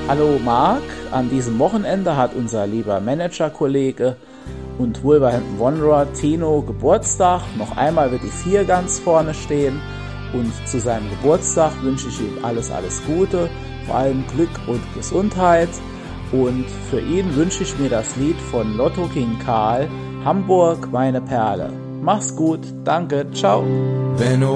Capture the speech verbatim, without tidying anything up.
Hallo Marc, an diesem Wochenende hat unser lieber Managerkollege und Wolverhampton Wanderer Tino Geburtstag. Noch einmal wird die vier ganz vorne stehen und zu seinem Geburtstag wünsche ich ihm alles, alles Gute, vor allem Glück und Gesundheit. Und für ihn wünsche ich mir das Lied von Lotto King Karl, Hamburg, meine Perle. Mach's gut, danke, ciao. Wenn